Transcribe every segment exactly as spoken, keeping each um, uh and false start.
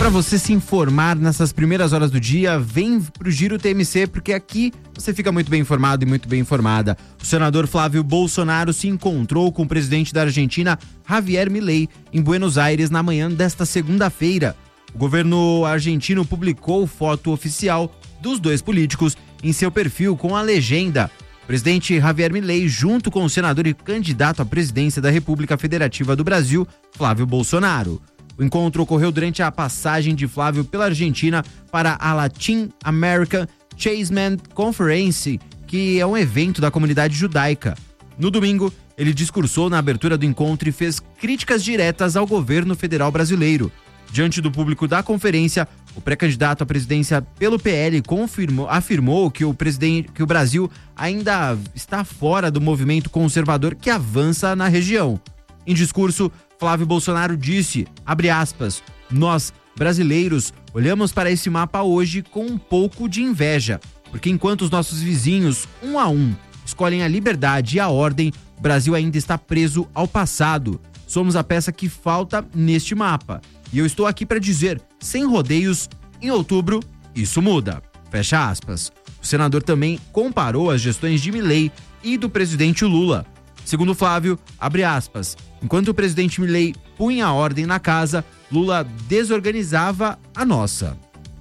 Para você se informar nessas primeiras horas do dia, vem pro Giro T M C, porque aqui você fica muito bem informado e muito bem informada. O senador Flávio Bolsonaro se encontrou com o presidente da Argentina, Javier Milei, em Buenos Aires na manhã desta segunda-feira. O governo argentino publicou foto oficial dos dois políticos em seu perfil com a legenda: o presidente Javier Milei junto com o senador e candidato à presidência da República Federativa do Brasil, Flávio Bolsonaro. O encontro ocorreu durante a passagem de Flávio pela Argentina para a Latin American Chaseman Conference, que é um evento da comunidade judaica. No domingo, ele discursou na abertura do encontro e fez críticas diretas ao governo federal brasileiro. Diante do público da conferência, o pré-candidato à presidência pelo P L confirmou, afirmou que o, presidente, que o Brasil ainda está fora do movimento conservador que avança na região. Em discurso, Flávio Bolsonaro disse, abre aspas, nós, brasileiros, olhamos para esse mapa hoje com um pouco de inveja, porque enquanto os nossos vizinhos, um a um, escolhem a liberdade e a ordem, o Brasil ainda está preso ao passado. Somos a peça que falta neste mapa. E eu estou aqui para dizer, sem rodeios, em outubro, isso muda. Fecha aspas. O senador também comparou as gestões de Milei e do presidente Lula. Segundo Flávio, abre aspas, enquanto o presidente Milei punha a ordem na casa, Lula desorganizava a nossa.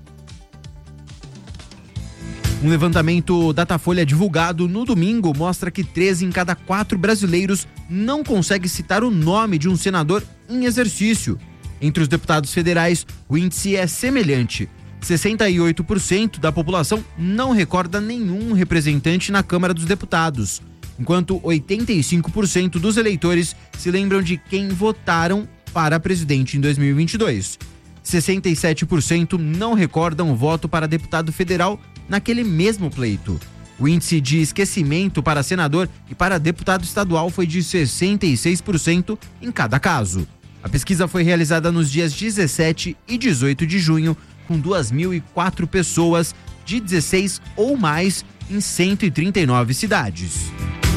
Um levantamento Datafolha divulgado no domingo mostra que três em cada quatro brasileiros não consegue citar o nome de um senador em exercício. Entre os deputados federais, o índice é semelhante. sessenta e oito por cento da população não recorda nenhum representante na Câmara dos Deputados, enquanto oitenta e cinco por cento dos eleitores se lembram de quem votaram para presidente em dois mil e vinte e dois. sessenta e sete por cento não recordam o voto para deputado federal naquele mesmo pleito. O índice de esquecimento para senador e para deputado estadual foi de sessenta e seis por cento em cada caso. A pesquisa foi realizada nos dias dezessete e dezoito de junho, com duas mil e quatro pessoas de dezesseis ou mais em cento e trinta e nove cidades.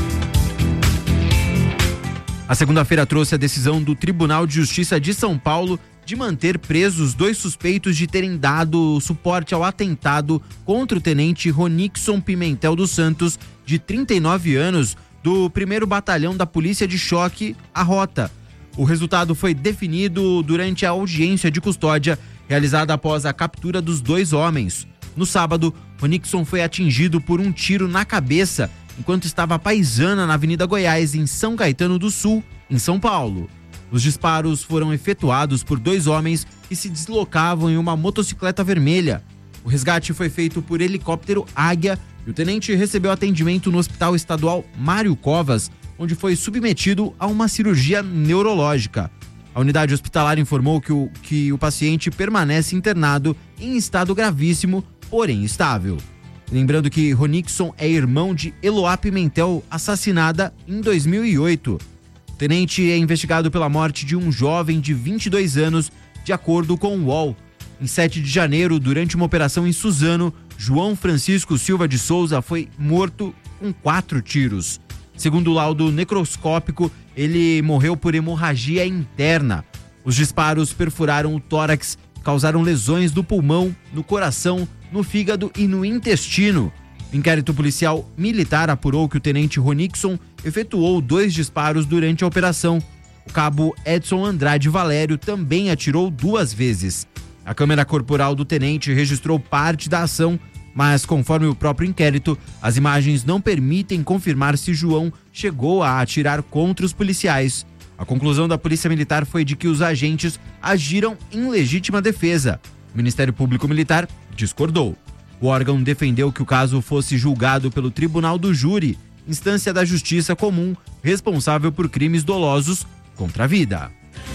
A segunda-feira trouxe a decisão do Tribunal de Justiça de São Paulo de manter presos dois suspeitos de terem dado suporte ao atentado contra o tenente Ronixon Pimentel dos Santos, de trinta e nove anos, do primeiro Batalhão da Polícia de Choque, a Rota. O resultado foi definido durante a audiência de custódia realizada após a captura dos dois homens. No sábado, Ronixon foi atingido por um tiro na cabeça enquanto estava à paisana na Avenida Goiás, em São Caetano do Sul, em São Paulo. Os disparos foram efetuados por dois homens que se deslocavam em uma motocicleta vermelha. O resgate foi feito por helicóptero Águia e o tenente recebeu atendimento no Hospital Estadual Mário Covas, onde foi submetido a uma cirurgia neurológica. A unidade hospitalar informou que o, que o paciente permanece internado em estado gravíssimo, porém estável. Lembrando que Ronixon é irmão de Eloá Pimentel, assassinada em dois mil e oito. O tenente é investigado pela morte de um jovem de vinte e dois anos, de acordo com o U O L. Em sete de janeiro, durante uma operação em Suzano, João Francisco Silva de Souza foi morto com quatro tiros. Segundo o laudo necroscópico, ele morreu por hemorragia interna. Os disparos perfuraram o tórax, causaram lesões do pulmão, no coração, no fígado e no intestino. O inquérito policial militar apurou que o tenente Ronixon efetuou dois disparos durante a operação. O cabo Edson Andrade Valério também atirou duas vezes. A câmera corporal do tenente registrou parte da ação, mas, conforme o próprio inquérito, as imagens não permitem confirmar se João chegou a atirar contra os policiais. A conclusão da Polícia Militar foi de que os agentes agiram em legítima defesa. O Ministério Público Militar discordou. O órgão defendeu que o caso fosse julgado pelo Tribunal do Júri, instância da Justiça Comum responsável por crimes dolosos contra a vida.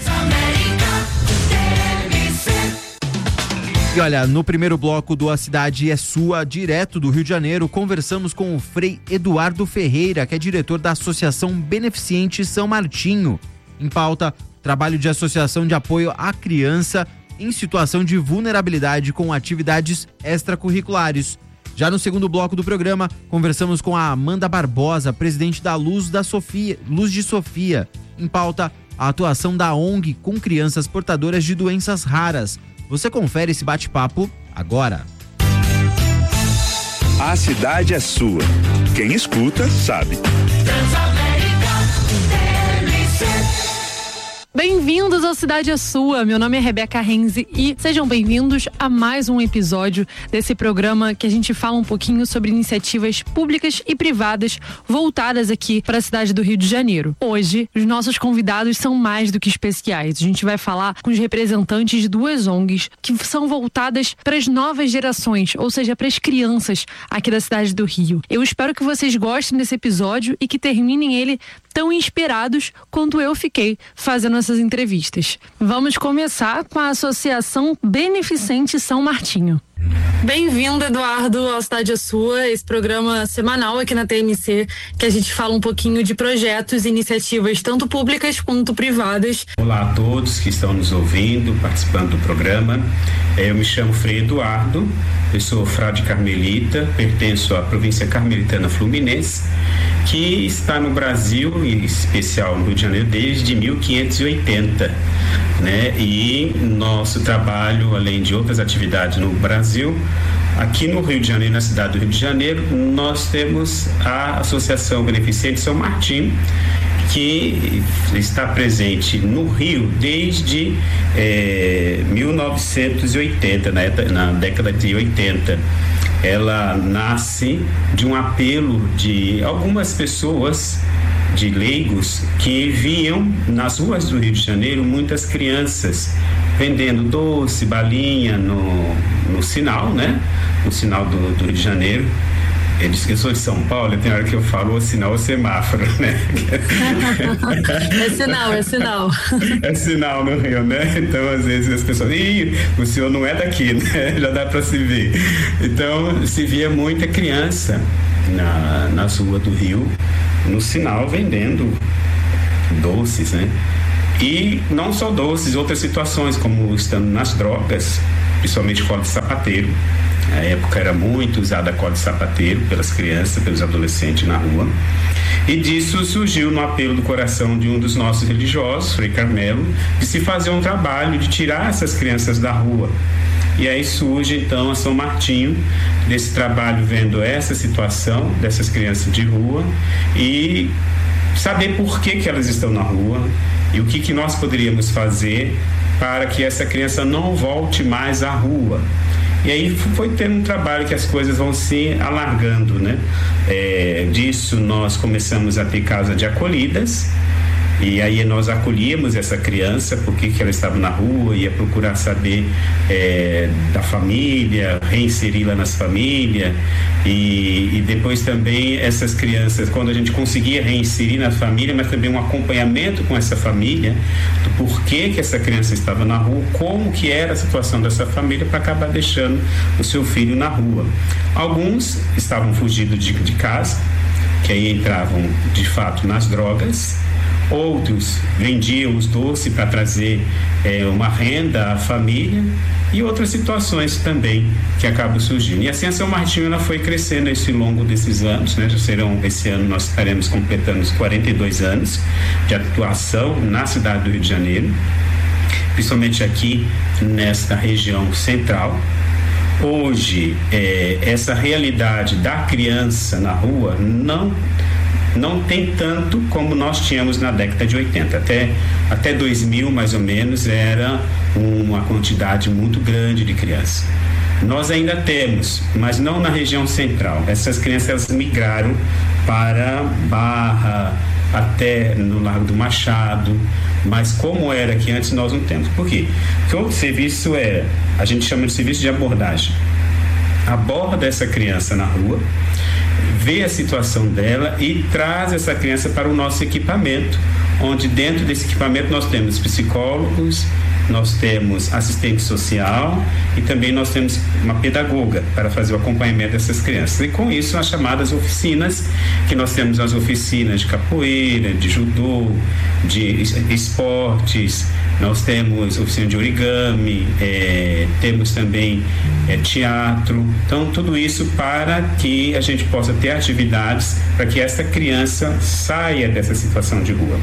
E olha, no primeiro bloco do A Cidade é Sua, direto do Rio de Janeiro, conversamos com o Frei Eduardo Ferreira, que é diretor da Associação Beneficente São Martinho. Em pauta, trabalho de associação de apoio à criança em situação de vulnerabilidade com atividades extracurriculares. Já no segundo bloco do programa, conversamos com a Amanda Barbosa, presidente da Luz da Sofia, Luz de Sofia. Em pauta, a atuação da O N G com crianças portadoras de doenças raras. Você confere esse bate-papo agora. A cidade é sua. Quem escuta, sabe. Bem-vindos ao Cidade é Sua, meu nome é Rebeca Renzi e sejam bem-vindos a mais um episódio desse programa que a gente fala um pouquinho sobre iniciativas públicas e privadas voltadas aqui para a cidade do Rio de Janeiro. Hoje, os nossos convidados são mais do que especiais. A gente vai falar com os representantes de duas O N Gs que são voltadas para as novas gerações, ou seja, para as crianças aqui da cidade do Rio. Eu espero que vocês gostem desse episódio e que terminem ele tão inspirados quanto eu fiquei fazendo essas entrevistas. Vamos começar com a Associação Beneficente São Martinho. Bem-vindo, Eduardo, ao Cidade é Sua, esse programa semanal aqui na T M C, que a gente fala um pouquinho de projetos e iniciativas, tanto públicas quanto privadas. Olá a todos que estão nos ouvindo, participando do programa. Eu me chamo Frei Eduardo, eu sou frade carmelita, pertenço à província carmelitana fluminense, que está no Brasil, em especial no Rio de Janeiro, desde mil quinhentos e oitenta. Né? E nosso trabalho, além de outras atividades no Brasil, aqui no Rio de Janeiro, na cidade do Rio de Janeiro, nós temos a Associação Beneficente São Martinho, que está presente no Rio desde é, mil novecentos e oitenta, na, na década de oitenta. Ela nasce de um apelo de algumas pessoas, de leigos, que viam nas ruas do Rio de Janeiro muitas crianças vendendo doce, balinha no, no sinal, né? No sinal do, do Rio de Janeiro. Eu disse que eu sou de São Paulo, tem hora que eu falo o sinal, o semáforo, né? É sinal, é sinal. É sinal no Rio, né? Então, às vezes, as pessoas, ih, o senhor não é daqui, né? Já dá para se ver. Então, se via muita criança na, nas ruas do Rio, no sinal, vendendo doces, né? E não só doces, outras situações, como estando nas drogas, principalmente cola de sapateiro. Na época era muito usada a cola de sapateiro pelas crianças, pelos adolescentes na rua. E disso surgiu no apelo do coração de um dos nossos religiosos, Frei Carmelo, de se fazer um trabalho de tirar essas crianças da rua. E aí surge então a São Martinho, desse trabalho vendo essa situação dessas crianças de rua e saber por que que elas estão na rua e o que que nós poderíamos fazer para que essa criança não volte mais à rua. E aí foi tendo um trabalho que as coisas vão se alargando, né? É, disso nós começamos a ter casa de acolhidas, e aí nós acolhíamos essa criança porque que ela estava na rua, ia procurar saber é, da família, reinseri-la nas famílias, e, e depois também essas crianças, quando a gente conseguia reinserir na família, mas também um acompanhamento com essa família, do porquê que essa criança estava na rua, como que era a situação dessa família para acabar deixando o seu filho na rua. Alguns estavam fugindo de, de casa, que aí entravam de fato nas drogas. Outros vendiam os doces para trazer é, uma renda à família e outras situações também que acabam surgindo. E assim a São Martinho ela foi crescendo esse longo desses anos, né? Já serão, esse ano nós estaremos completando os quarenta e dois anos de atuação na cidade do Rio de Janeiro, principalmente aqui nesta região central. Hoje, é, essa realidade da criança na rua não não tem tanto como nós tínhamos na década de oitenta. Até, até dois mil, mais ou menos, era uma quantidade muito grande de crianças. Nós ainda temos, mas não na região central. Essas crianças elas migraram para Barra, até no Largo do Machado, mas como era aqui antes nós não temos. Por quê? Porque o serviço é, a gente chama de serviço de abordagem. Aborda essa criança na rua, vê a situação dela e traz essa criança para o nosso equipamento, onde dentro desse equipamento nós temos psicólogos, nós temos assistente social e também nós temos uma pedagoga para fazer o acompanhamento dessas crianças. E com isso as chamadas oficinas, que nós temos as oficinas de capoeira, de judô, de esportes, nós temos oficina de origami, é, temos também é, teatro. Então tudo isso para que a gente possa ter atividades para que essa criança saia dessa situação de rua.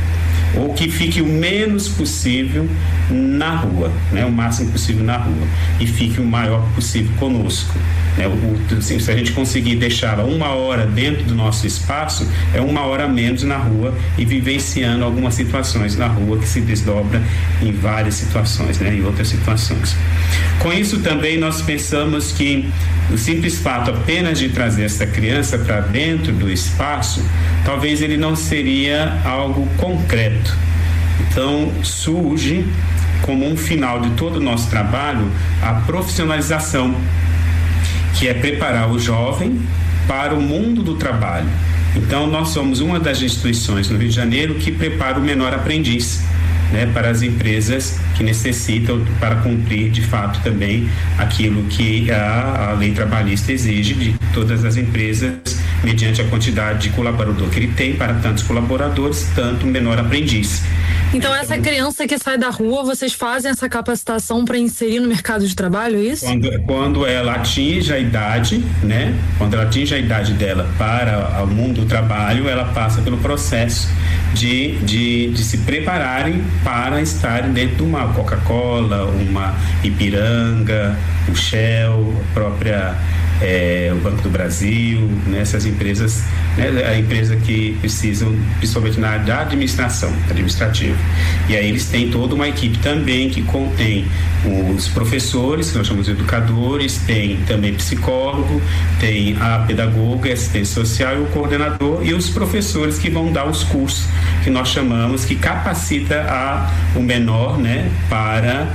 ou que fique o menos possível na rua, né? O máximo possível na rua, e fique o maior possível conosco, né? O, assim, se a gente conseguir deixá-la uma hora dentro do nosso espaço, é uma hora menos na rua e vivenciando algumas situações na rua que se desdobra em várias situações, né? Em outras situações. Com isso também nós pensamos que o simples fato apenas de trazer essa criança para dentro do espaço, talvez ele não seria algo concreto. Então surge como um final de todo o nosso trabalho a profissionalização, que é preparar o jovem para o mundo do trabalho. Então nós somos uma das instituições no Rio de Janeiro que prepara o menor aprendiz, né, para as empresas que necessitam para cumprir de fato também aquilo que a, a lei trabalhista exige de todas as empresas, mediante a quantidade de colaborador que ele tem para tantos colaboradores, tanto menor aprendiz. Então essa criança que sai da rua, vocês fazem essa capacitação para inserir no mercado de trabalho, é isso? Quando, quando ela atinge a idade, né? Quando ela atinge a idade dela para o mundo do trabalho, ela passa pelo processo de, de, de se prepararem para estarem dentro de uma Coca-Cola, uma Ipiranga, o Shell, a própria é, o Banco do Brasil, né? Essas empresas, né? A empresa que precisam, principalmente na área da administração, administrativa. E aí eles têm toda uma equipe também que contém os professores, que nós chamamos de educadores, tem também psicólogo, tem a pedagoga, assistente social e o coordenador, e os professores que vão dar os cursos que nós chamamos, que capacita a, o menor, né, para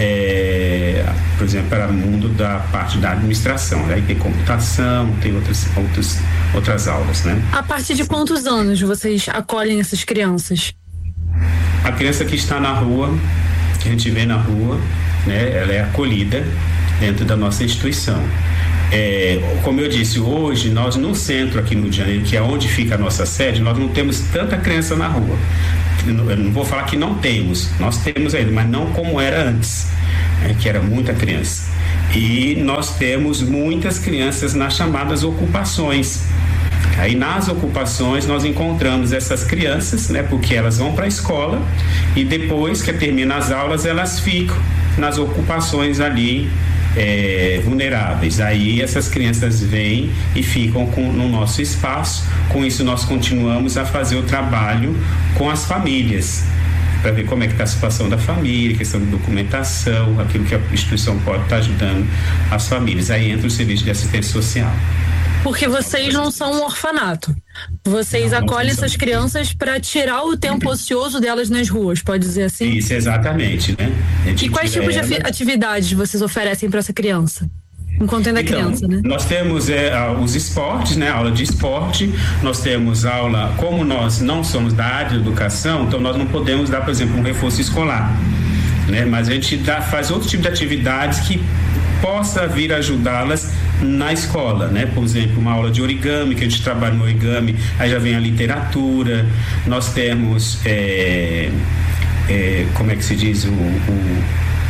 É, por exemplo, para o mundo da parte da administração, né? Aí tem computação, tem outras, outras, outras aulas, né? A partir de quantos anos vocês acolhem essas crianças? A criança que está na rua, que a gente vê na rua, né? Ela é acolhida dentro da nossa instituição. É, como eu disse, hoje nós no centro aqui no Rio de Janeiro, que é onde fica a nossa sede, nós não temos tanta criança na rua. Eu não vou falar que não temos, nós temos ainda, mas não como era antes, né, que era muita criança. E nós temos muitas crianças nas chamadas ocupações. Aí nas ocupações nós encontramos essas crianças, né, porque elas vão para a escola e depois que termina as aulas elas ficam nas ocupações ali é, vulneráveis. Aí essas crianças vêm e ficam com, no nosso espaço. Com isso nós continuamos a fazer o trabalho com as famílias, para ver como é que está a situação da família, questão de documentação, aquilo que a instituição pode estar ajudando as famílias. Aí entra o serviço de assistência social. Porque vocês não são um orfanato. Vocês não, acolhem não essas crianças para tirar o tempo ocioso delas nas ruas, pode dizer assim? Isso, exatamente, né? E quais tipos ela... de atividades vocês oferecem para essa criança? Enquanto ainda é então, criança, né? Nós temos é, os esportes, né? Aula de esporte, nós temos aula, como nós não somos da área de educação, então nós não podemos dar, por exemplo, um reforço escolar, né? Mas a gente dá, faz outro tipo de atividades que possa vir ajudá-las na escola, né? Por exemplo, uma aula de origami, que a gente trabalha no origami, aí já vem a literatura, nós temos, é, é, como é que se diz, o... o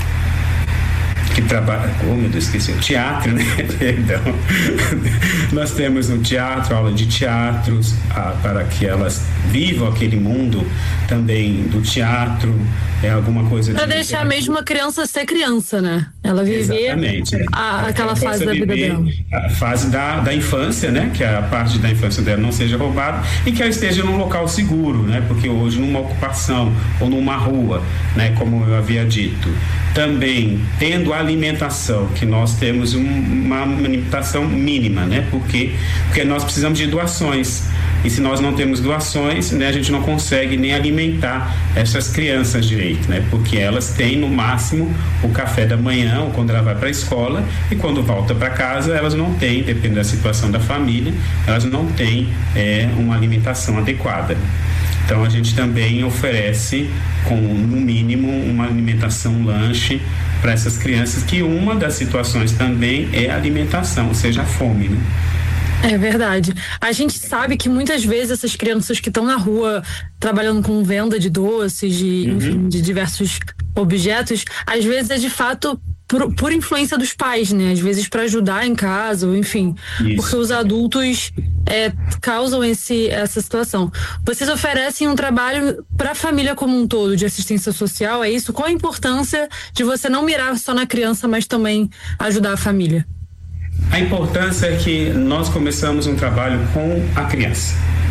que trabalha, oh meu Deus, esqueci, o teatro, né? Perdão. Nós temos no teatro, aula de teatros, ah, para que elas vivam aquele mundo também do teatro, é alguma coisa para de deixar mesmo a criança ser criança, né? Ela viver a, aquela fase da vida dela. A fase da, da infância, né? Que a parte da infância dela não seja roubada e que ela esteja num local seguro, né? Porque hoje numa ocupação ou numa rua, né? Como eu havia dito, também tendo alimentação, que nós temos um, uma alimentação mínima, né? Porque, porque nós precisamos de doações. E se nós não temos doações, né, a gente não consegue nem alimentar essas crianças direito, né? Porque elas têm no máximo o café da manhã, ou quando ela vai para a escola, e quando volta para casa elas não têm, dependendo da situação da família, elas não têm é, uma alimentação adequada. Então a gente também oferece, com no mínimo, uma alimentação, um lanche para essas crianças, que uma das situações também é a alimentação, ou seja, a fome, né? É verdade. A gente sabe que muitas vezes essas crianças que estão na rua trabalhando com venda de doces, de, uhum. enfim, de diversos objetos, às vezes é de fato por, por influência dos pais, né? Às vezes para ajudar em casa, ou enfim, Isso. porque os adultos é, causam esse, essa situação. Vocês oferecem um trabalho para a família como um todo, de assistência social, é isso? Qual a importância de você não mirar só na criança, mas também ajudar a família? A importância é que nós começamos um trabalho com a criança.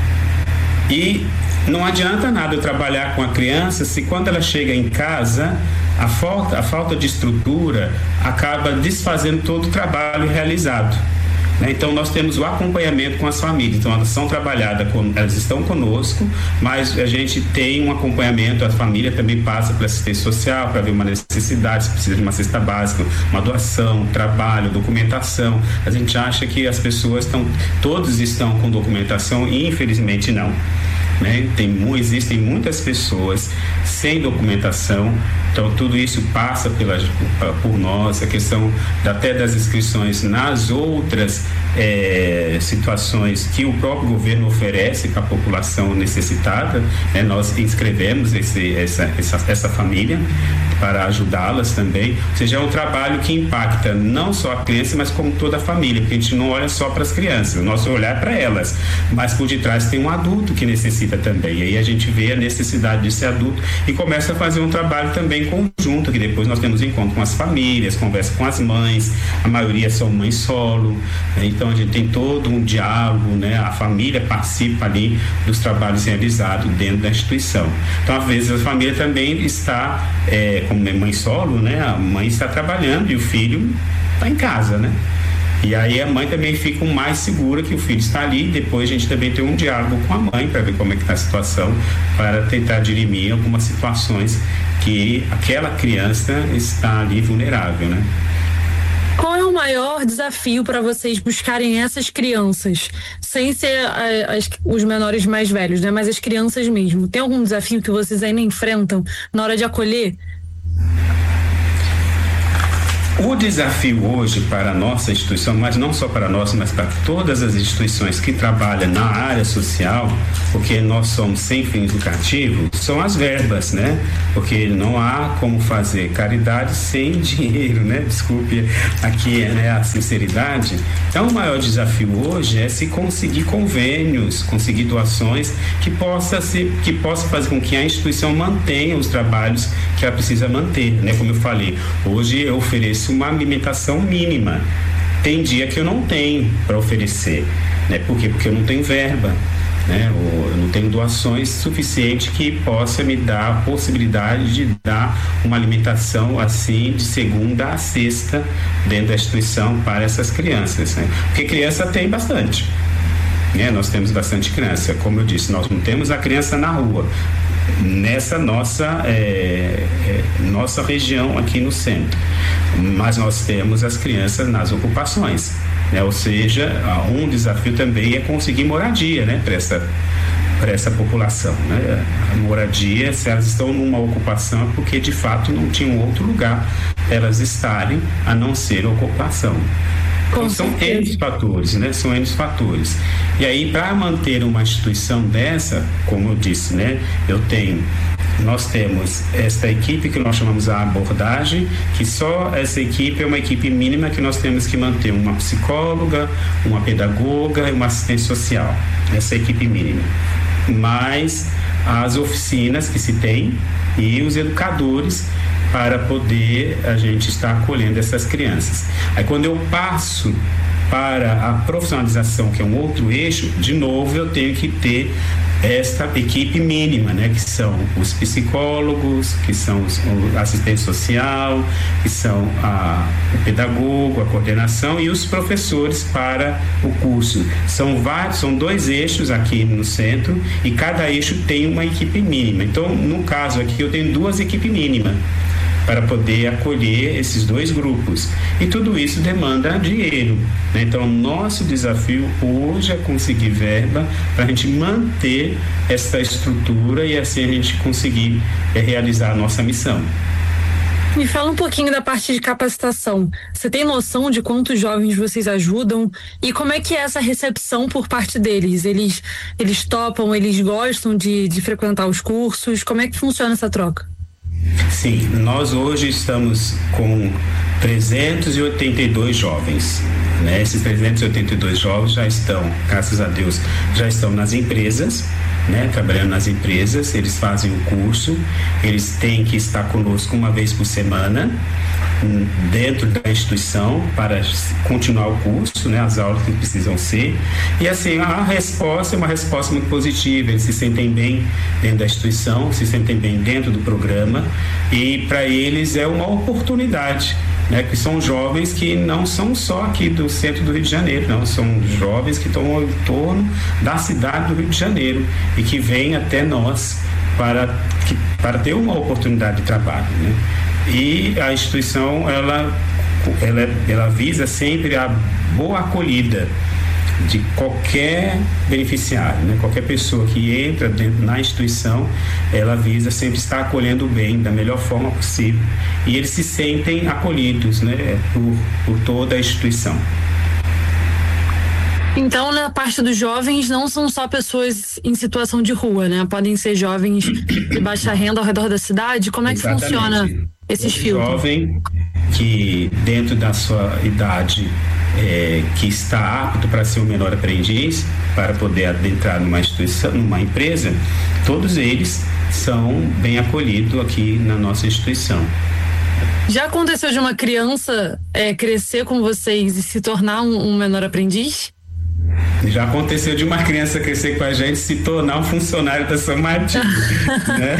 E não adianta nada eu trabalhar com a criança se quando ela chega em casa, a falta, a falta de estrutura acaba desfazendo todo o trabalho realizado. Então nós temos o acompanhamento com as famílias, então elas são trabalhadas, com, elas estão conosco, mas a gente tem um acompanhamento, a família também passa pela assistência social para ver uma necessidade, se precisa de uma cesta básica, uma doação, trabalho, documentação. A gente acha que as pessoas estão, todos estão com documentação e infelizmente não. Né? Tem, existem muitas pessoas sem documentação, então tudo isso passa pela, por nós, a questão até das inscrições nas outras é, situações que o próprio governo oferece para a população necessitada, né? Nós inscrevemos esse, essa, essa, essa família para ajudá-las também, ou seja, é um trabalho que impacta não só a criança, mas como toda a família, porque a gente não olha só para as crianças, o nosso olhar é para elas, mas por detrás tem um adulto que necessita também, e aí a gente vê a necessidade desse adulto e começa a fazer um trabalho também conjunto, que depois nós temos encontro com as famílias, conversa com as mães, a maioria são mães solo, né? Então a gente tem todo um diálogo, né? A família participa ali dos trabalhos realizados dentro da instituição. Então, às vezes, a família também está, é, como é mãe solo, né? A mãe está trabalhando e o filho está em casa, né? E aí a mãe também fica mais segura que o filho está ali, depois a gente também tem um diálogo com a mãe para ver como é que está a situação, para tentar dirimir algumas situações que aquela criança está ali vulnerável, né? Qual é o maior desafio para vocês buscarem essas crianças, sem ser as, os menores mais velhos, né? Mas as crianças mesmo? Tem algum desafio que vocês ainda enfrentam na hora de acolher? O desafio hoje para a nossa instituição, mas não só para nós, mas para todas as instituições que trabalham na área social, porque nós somos sem fins lucrativos, são as verbas, né? Porque não há como fazer caridade sem dinheiro, né? Desculpe aqui, né, a sinceridade. Então, o maior desafio hoje é se conseguir convênios, conseguir doações que possa, se, que possa fazer com que a instituição mantenha os trabalhos que ela precisa manter, né? Como eu falei, hoje eu ofereço uma alimentação mínima. Tem dia que eu não tenho para oferecer, né? Por quê? Porque eu não tenho verba, né? Ou eu não tenho doações suficientes que possa me dar a possibilidade de dar uma alimentação assim de segunda a sexta dentro da instituição para essas crianças, né? Porque criança tem bastante, né? Nós temos bastante criança, como eu disse, nós não temos a criança na rua nessa nossa é, é, nossa região aqui no centro, mas nós temos as crianças nas ocupações, né? Ou seja, um desafio também é conseguir moradia, né, para essa, para essa população, né? A moradia, se elas estão numa ocupação é porque de fato não tinham outro lugar elas estarem a não ser ocupação. Então, são N fatores, né? São N fatores. E aí, para manter uma instituição dessa, como eu disse, né? Eu tenho, nós temos esta equipe que nós chamamos a abordagem, que só essa equipe é uma equipe mínima que nós temos que manter uma psicóloga, uma pedagoga e uma assistente social. Essa é a equipe mínima. Mas as oficinas que se tem e os educadores para poder a gente estar acolhendo essas crianças. Aí quando eu passo para a profissionalização, que é um outro eixo, de novo eu tenho que ter esta equipe mínima, né, que são os psicólogos, que são os, o assistente social, que são a, o pedagogo, a coordenação e os professores para o curso. São vários, são dois eixos aqui no centro e cada eixo tem uma equipe mínima. Então, no caso aqui, eu tenho duas equipes mínimas para poder acolher esses dois grupos. E tudo isso demanda dinheiro, né? Então, nosso desafio hoje é conseguir verba para a gente manter essa estrutura e assim a gente conseguir é, realizar a nossa missão. Me fala um pouquinho da parte de capacitação. Você tem noção de quantos jovens vocês ajudam e como é que é essa recepção por parte deles? Eles, eles topam, eles gostam de, de frequentar os cursos? Como é que funciona essa troca? Sim, nós hoje estamos com trezentos e oitenta e dois jovens. Né? Esses trezentos e oitenta e dois jovens já estão, graças a Deus, já estão nas empresas, né? Trabalhando nas empresas. Eles fazem o curso, eles têm que estar conosco uma vez por semana dentro da instituição para continuar o curso, né? As aulas que precisam ser, e assim a resposta é uma resposta muito positiva. Eles se sentem bem dentro da instituição, se sentem bem dentro do programa, e para eles é uma oportunidade, né? Que são jovens que não são só aqui do centro do Rio de Janeiro, não, são jovens que estão ao entorno da cidade do Rio de Janeiro e que vêm até nós para, que, para ter uma oportunidade de trabalho, né? E a instituição, ela, ela, ela visa sempre a boa acolhida de qualquer beneficiário, né? Qualquer pessoa que entra dentro, na instituição, ela visa sempre estar acolhendo bem, da melhor forma possível. E eles se sentem acolhidos, né? por, por toda a instituição. Então, na parte dos jovens, não são só pessoas em situação de rua, né? Podem ser jovens de baixa renda ao redor da cidade. Como é que Exatamente. funciona esses filtros? Jovem que, dentro da sua idade, é, que está apto para ser um menor aprendiz, para poder adentrar numa instituição, numa empresa, todos eles são bem acolhidos aqui na nossa instituição. Já aconteceu de uma criança é, crescer com vocês e se tornar um, um menor aprendiz? Já aconteceu de uma criança crescer com a gente e se tornar um funcionário da São Martinho, né?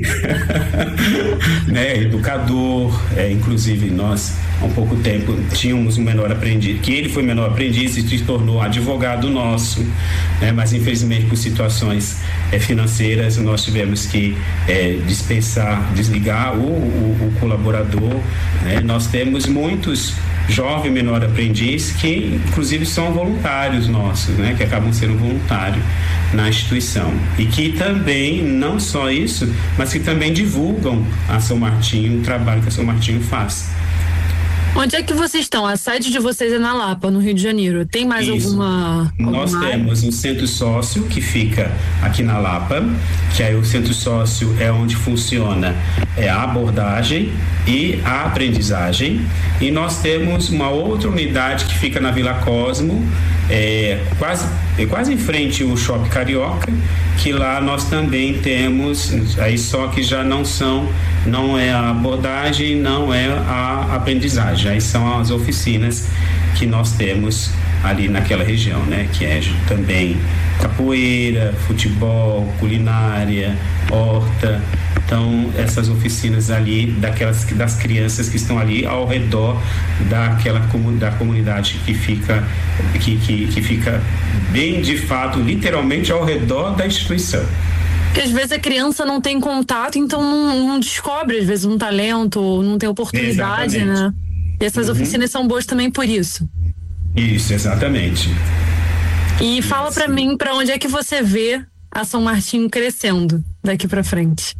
né? Educador, é, inclusive nós há um pouco tempo tínhamos um menor aprendiz, que ele foi menor aprendiz e se tornou advogado nosso, né? Mas infelizmente por situações é, financeiras nós tivemos que é, dispensar, desligar o, o, o colaborador, né? Nós temos muitos jovem menor aprendiz que inclusive são voluntários nossos, né? Que acabam sendo voluntários na instituição e que também, não só isso, mas que também divulgam a São Martinho, o trabalho que a São Martinho faz. Onde é que vocês estão? A sede de vocês é na Lapa, no Rio de Janeiro. Tem mais Isso. alguma... Nós alguma temos um centro sócio que fica aqui na Lapa, que aí o centro sócio é onde funciona é, a abordagem e a aprendizagem. E nós temos uma outra unidade que fica na Vila Cosmo, é, quase, é quase em frente ao Shopping Carioca, que lá nós também temos, aí só que já não são, não é a abordagem, não é a aprendizagem, aí são as oficinas que nós temos ali naquela região, né? Que é também capoeira, futebol, culinária, horta. Então, essas oficinas ali, daquelas, das crianças que estão ali ao redor daquela da comunidade que fica, que, que, que fica bem, de fato, literalmente ao redor da instituição. Porque às vezes a criança não tem contato, então não, não descobre, às vezes, um talento, não tem oportunidade, exatamente. Né? E essas uhum. oficinas são boas também por isso. Isso, exatamente. E fala para mim, para onde é que você vê a São Martinho crescendo daqui para frente?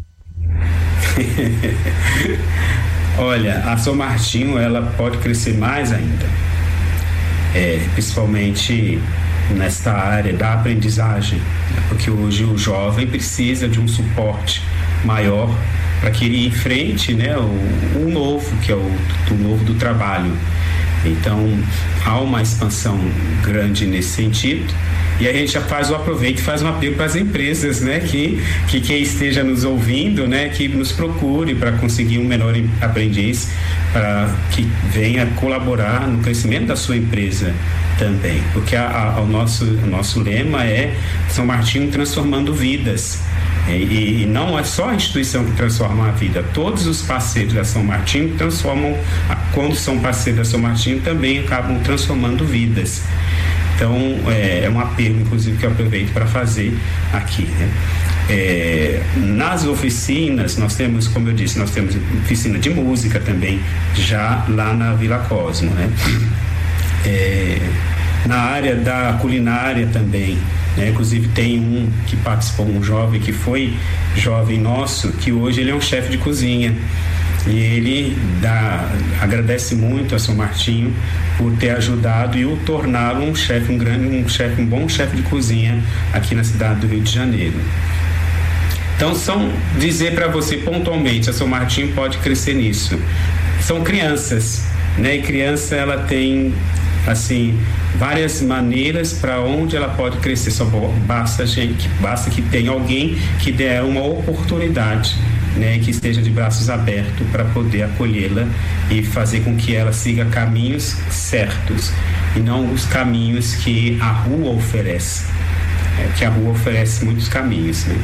Olha, a São Martinho, ela pode crescer mais ainda, é, principalmente nesta área da aprendizagem, porque hoje o jovem precisa de um suporte maior para que ele enfrente, né, o, o novo, que é o, o novo do trabalho. Então, há uma expansão grande nesse sentido. E a gente já faz o aproveito e faz um apelo para as empresas, né? Que, que quem esteja nos ouvindo, né? Que nos procure para conseguir um menor aprendiz, para que venha colaborar no crescimento da sua empresa também. Porque a, a, o, nosso, o nosso lema é São Martinho transformando vidas. E, e não é só a instituição que transforma a vida, todos os parceiros da São Martinho transformam, quando são parceiros da São Martinho, também acabam transformando vidas. Então, é, é um apelo, inclusive, que eu aproveito para fazer aqui, né? É, nas oficinas, nós temos, como eu disse, nós temos oficina de música também, já lá na Vila Cosmo, né? É, na área da culinária também, né? Inclusive tem um que participou, um jovem que foi jovem nosso, que hoje ele é um chefe de cozinha. E ele dá, agradece muito a São Martinho por ter ajudado e o torná-lo um chefe, um grande, um chefe, um bom chefe de cozinha aqui na cidade do Rio de Janeiro. Então, são dizer para você pontualmente, a São Martinho pode crescer nisso. São crianças, né? E criança, ela tem, assim, várias maneiras para onde ela pode crescer. Só basta, gente, basta que tenha alguém que dê uma oportunidade, né, que esteja de braços abertos para poder acolhê-la e fazer com que ela siga caminhos certos e não os caminhos que a rua oferece, é, que a rua oferece muitos caminhos, né?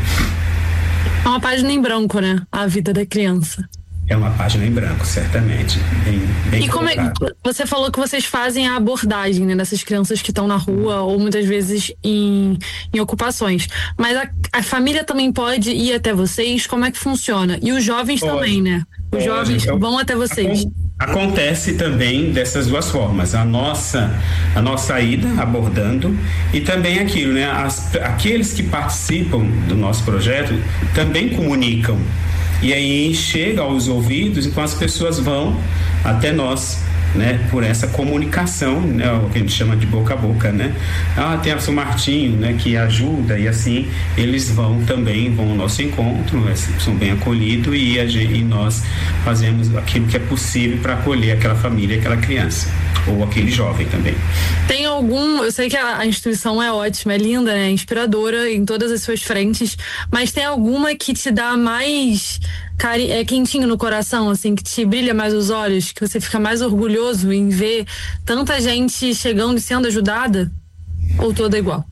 É uma página em branco, né? A vida da criança. É uma página em branco, certamente. Bem, bem e como é, você falou que vocês fazem a abordagem, né, dessas crianças que estão na rua ou muitas vezes em, em ocupações. Mas a, a família também pode ir até vocês? Como é que funciona? E os jovens pode, também, né? Os pode, jovens então, vão até vocês. Acontece também dessas duas formas. A nossa, a nossa ida abordando e também aquilo, né? As, aqueles que participam do nosso projeto também comunicam. E aí chega aos ouvidos, então as pessoas vão até nós, né, por essa comunicação, né, o que a gente chama de boca a boca, né? Ah, tem a São Martinho, né, que ajuda, e assim eles vão também, vão ao nosso encontro, são bem acolhidos e, a gente, e nós fazemos aquilo que é possível para acolher aquela família, aquela criança, ou aquele jovem também. Tem algum, eu sei que a, a instituição é ótima, é linda, né, inspiradora em todas as suas frentes, mas tem alguma que te dá mais cari- é, quentinho no coração, assim, que te brilha mais os olhos, que você fica mais orgulhoso em ver tanta gente chegando e sendo ajudada? Ou toda igual?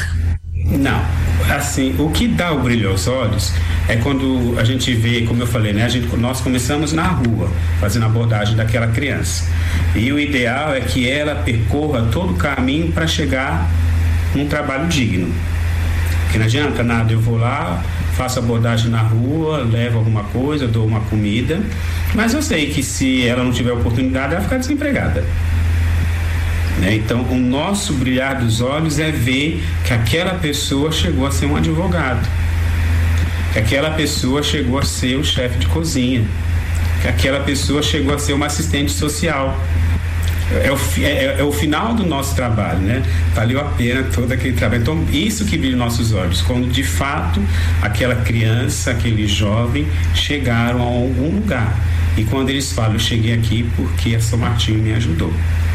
Não, assim, o que dá o brilho aos olhos é quando a gente vê, como eu falei, né, a gente, nós começamos na rua, fazendo a abordagem daquela criança. E o ideal é que ela percorra todo o caminho para chegar num trabalho digno. Porque não adianta nada, eu vou lá, faço abordagem na rua, levo alguma coisa, dou uma comida, mas eu sei que se ela não tiver oportunidade, ela vai ficar desempregada. Né? Então, o nosso brilhar dos olhos é ver que aquela pessoa chegou a ser um advogado, que aquela pessoa chegou a ser o chefe de cozinha, que aquela pessoa chegou a ser uma assistente social. É o, é, é o final do nosso trabalho, né? Valeu a pena todo aquele trabalho. Então, isso que brilha nos nossos olhos, quando de fato aquela criança, aquele jovem chegaram a algum lugar. E quando eles falam, eu cheguei aqui porque a São Martinho me ajudou.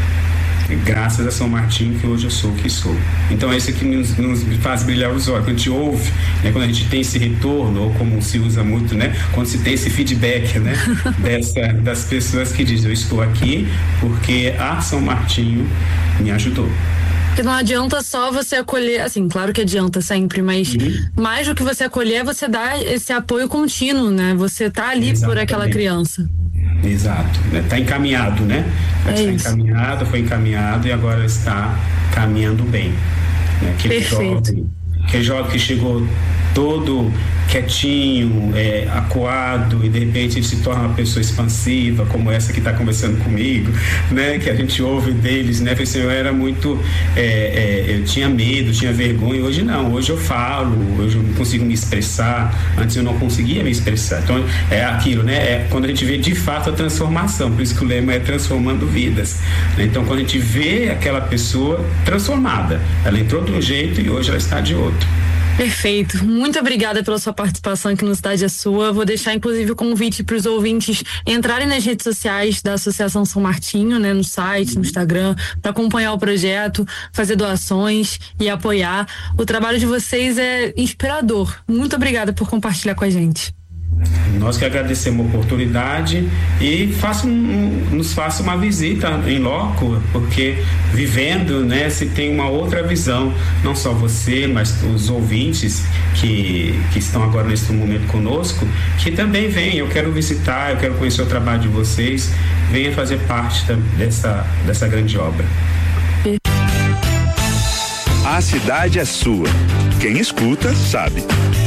Graças a São Martinho que hoje eu sou o que sou. Então é isso que nos, nos faz brilhar os olhos. Quando a gente ouve, né, quando a gente tem esse retorno, ou como se usa muito, né, quando se tem esse feedback, né, dessa, das pessoas que dizem, eu estou aqui porque a São Martinho me ajudou. Porque não adianta só você acolher, assim, claro que adianta sempre, mas uhum. mais do que você acolher, você dá esse apoio contínuo, né? Você tá ali Exatamente. Por aquela criança. Exato, está encaminhado, né? É está isso. encaminhado, foi encaminhado e agora está caminhando bem. Né? Aquele Perfeito. jovem, aquele jovem que chegou todo quietinho, é, acuado, e de repente ele se torna uma pessoa expansiva, como essa que está conversando comigo, né? Que a gente ouve deles, né? Assim, eu era muito, é, é, eu tinha medo, tinha vergonha, hoje não, hoje eu falo, hoje eu consigo me expressar, antes eu não conseguia me expressar. Então é aquilo, né? É quando a gente vê de fato a transformação, por isso que o lema é transformando vidas, né? Então quando a gente vê aquela pessoa transformada, ela entrou de um jeito e hoje ela está de outro. Perfeito. Muito obrigada pela sua participação aqui no Cidade é Sua. Vou deixar, inclusive, o convite para os ouvintes entrarem nas redes sociais da Associação São Martinho, né, no site, no Instagram, para acompanhar o projeto, fazer doações e apoiar. O trabalho de vocês é inspirador. Muito obrigada por compartilhar com a gente. Nós que agradecemos a oportunidade e faça um, nos faça uma visita em loco, porque vivendo, né, se tem uma outra visão, não só você, mas os ouvintes que, que estão agora nesse momento conosco, que também vêm, eu quero visitar, eu quero conhecer o trabalho de vocês, venha fazer parte dessa, dessa grande obra. A cidade é sua. Quem escuta, sabe.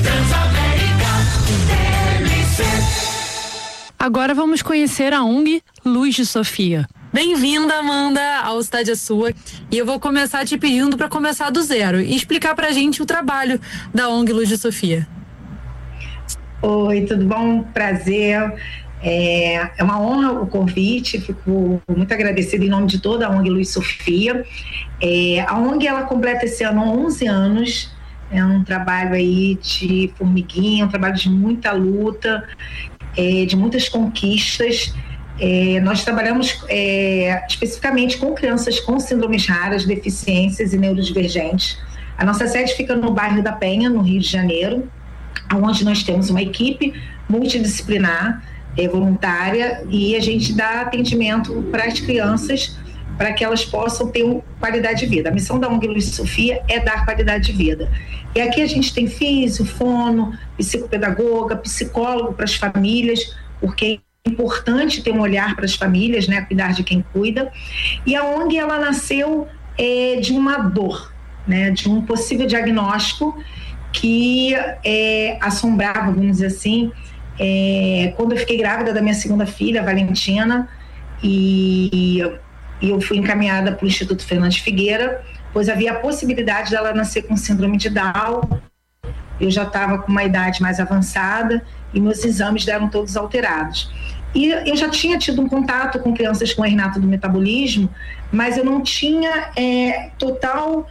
Agora vamos conhecer a O N G Luz de Sofia. Bem-vinda, Amanda, ao Cidade é Sua. E eu vou começar te pedindo para começar do zero e explicar pra gente o trabalho da O N G Luz de Sofia. Oi, tudo bom? Prazer. É, é uma honra o convite, fico muito agradecida em nome de toda a O N G Luz Sofia. É, a O N G ela completa esse ano onze anos, é um trabalho aí de formiguinha, um trabalho de muita luta, é, de muitas conquistas, É, nós trabalhamos é, especificamente com crianças com síndromes raras, deficiências e neurodivergentes. A nossa sede fica no bairro da Penha, no Rio de Janeiro, onde nós temos uma equipe multidisciplinar, é, voluntária, e a gente dá atendimento para as crianças para que elas possam ter uma qualidade de vida. A missão da O N G Luiz e Sofia é dar qualidade de vida. E aqui a gente tem físio, fono, psicopedagoga, psicólogo para as famílias, porque é importante ter um olhar para as famílias, né, cuidar de quem cuida. E a O N G, ela nasceu é, de uma dor, né, de um possível diagnóstico que é, assombrava, vamos dizer assim, é, quando eu fiquei grávida da minha segunda filha, a Valentina, e... e eu fui encaminhada para o Instituto Fernandes Figueira, pois havia a possibilidade dela nascer com síndrome de Down. Eu já estava com uma idade mais avançada e meus exames deram todos alterados. E eu já tinha tido um contato com crianças com herniato do metabolismo, mas eu não tinha é, total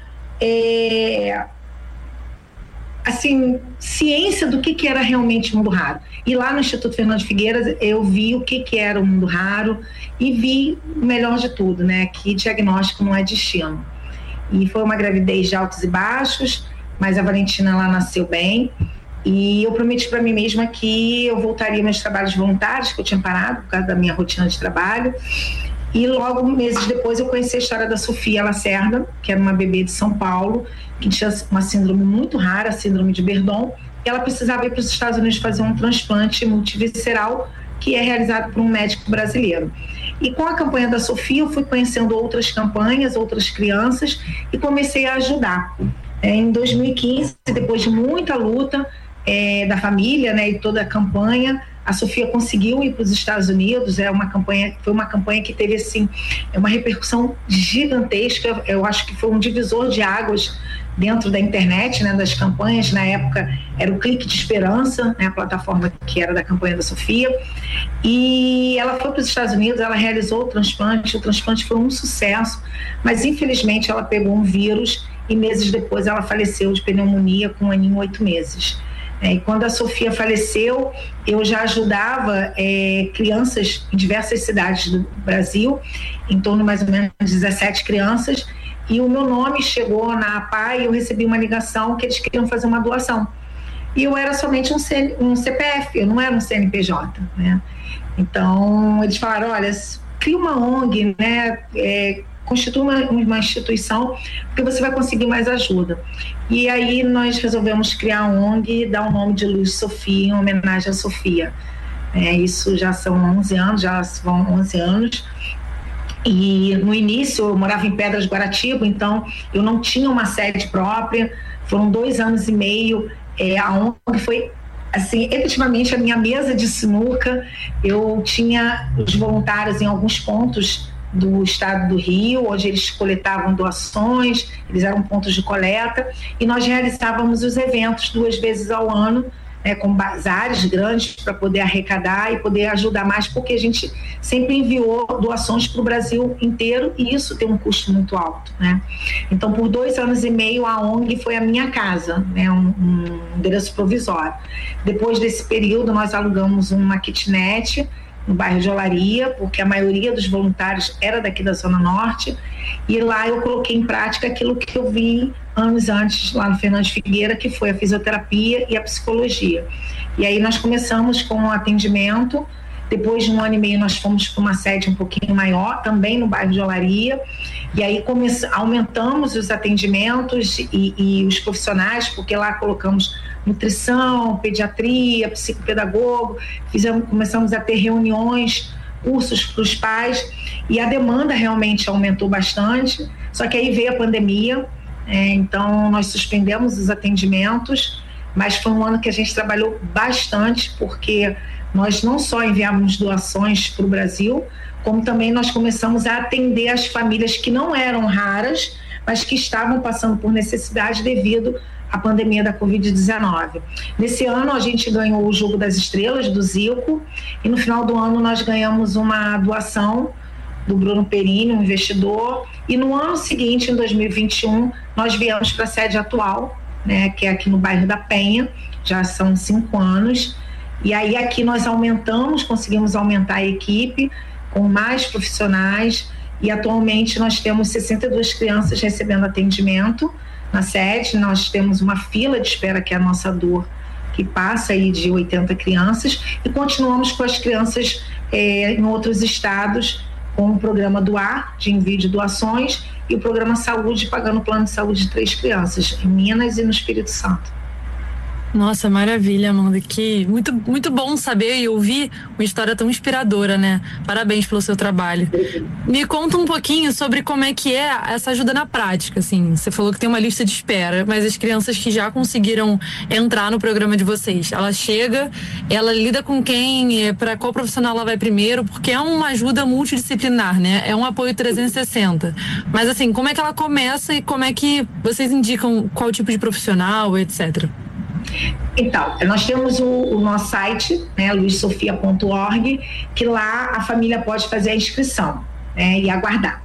é, assim, ciência do que, que era realmente mundo raro. E lá no Instituto Fernandes Figueira eu vi o que, que era o mundo raro e vi o melhor de tudo, né? Que diagnóstico não é destino. E foi uma gravidez de altos e baixos, mas a Valentina, ela nasceu bem. E eu prometi para mim mesma que eu voltaria meus trabalhos voluntários, que eu tinha parado por causa da minha rotina de trabalho. E logo, meses depois, eu conheci a história da Sofia Lacerda, que era uma bebê de São Paulo, que tinha uma síndrome muito rara, a síndrome de Verdon. E ela precisava ir para os Estados Unidos fazer um transplante multivisceral, que é realizado por um médico brasileiro. E com a campanha da Sofia, eu fui conhecendo outras campanhas, outras crianças, e comecei a ajudar. É, em dois mil e quinze, depois de muita luta é, da família, né, e toda a campanha, a Sofia conseguiu ir para os Estados Unidos. É uma campanha, foi uma campanha que teve assim, uma repercussão gigantesca. Eu acho que foi um divisor de águas dentro da internet, né, das campanhas. Na época era o Clique de Esperança, né, a plataforma que era da campanha da Sofia. E ela foi para os Estados Unidos, ela realizou o transplante. O transplante foi um sucesso, mas infelizmente ela pegou um vírus e meses depois ela faleceu de pneumonia com um aninho e oito meses. É, e quando a Sofia faleceu, eu já ajudava é, crianças em diversas cidades do Brasil, em torno mais ou menos de dezessete crianças, e o meu nome chegou na A P A e eu recebi uma ligação que eles queriam fazer uma doação. E eu era somente um, C, um C P F, eu não era um C N P J, né? Então, eles falaram, olha, cria uma O N G, né? É, constitua uma, uma instituição, porque você vai conseguir mais ajuda. E aí nós resolvemos criar a O N G e dar o nome de Luiz Sofia em homenagem à Sofia. É, isso já são onze anos, já vão onze anos. E no início eu morava em Pedras de Guaratiba, então eu não tinha uma sede própria. Foram dois anos e meio. É, a O N G foi, assim, efetivamente a minha mesa de sinuca. Eu tinha os voluntários em alguns pontos do estado do Rio, onde eles coletavam doações, eles eram pontos de coleta, e nós realizávamos os eventos duas vezes ao ano, né, com bazares grandes para poder arrecadar e poder ajudar mais, porque a gente sempre enviou doações para o Brasil inteiro e isso tem um custo muito alto, né? Então, por dois anos e meio, a O N G foi a minha casa, né, um, um endereço provisório. Depois desse período, nós alugamos uma kitnet no bairro de Olaria, porque a maioria dos voluntários era daqui da Zona Norte, e lá eu coloquei em prática aquilo que eu vi anos antes lá no Fernandes Figueira, que foi a fisioterapia e a psicologia. E aí nós começamos com o atendimento. Depois de um ano e meio nós fomos para uma sede um pouquinho maior, também no bairro de Olaria, e aí come- aumentamos os atendimentos e, e os profissionais, porque lá colocamos nutrição, pediatria, psicopedagogo, fizemos, começamos a ter reuniões, cursos para os pais, e a demanda realmente aumentou bastante. Só que aí veio a pandemia, é, então nós suspendemos os atendimentos, mas foi um ano que a gente trabalhou bastante, porque nós não só enviávamos doações para o Brasil, como também nós começamos a atender as famílias que não eram raras, mas que estavam passando por necessidade devido à pandemia da covid dezenove. Nesse ano a gente ganhou o Jogo das Estrelas do Zico, e no final do ano nós ganhamos uma doação do Bruno Perini, um investidor, e no ano seguinte, em dois mil e vinte e um, nós viemos para a sede atual, né, que é aqui no bairro da Penha, já são cinco anos. E aí aqui nós aumentamos, conseguimos aumentar a equipe, com mais profissionais, e atualmente nós temos sessenta e duas crianças recebendo atendimento na sede. Nós temos uma fila de espera, que é a nossa dor, que passa aí de oitenta crianças, e continuamos com as crianças é, em outros estados, com o programa Doar, de envio de doações, e o programa Saúde, pagando o plano de saúde de três crianças, em Minas e no Espírito Santo. Nossa, maravilha, Amanda. Que muito, muito bom saber e ouvir uma história tão inspiradora, né? Parabéns pelo seu trabalho. Me conta um pouquinho sobre como é que é essa ajuda na prática, assim. Você falou que tem uma lista de espera, mas as crianças que já conseguiram entrar no programa de vocês, ela chega, ela lida com quem, para qual profissional ela vai primeiro, porque é uma ajuda multidisciplinar, né? É um apoio trezentos e sessenta. Mas assim, como é que ela começa e como é que vocês indicam qual tipo de profissional, etcétera? Então, nós temos o, o nosso site, né, luiz sofia ponto org, que lá a família pode fazer a inscrição, né, e aguardar.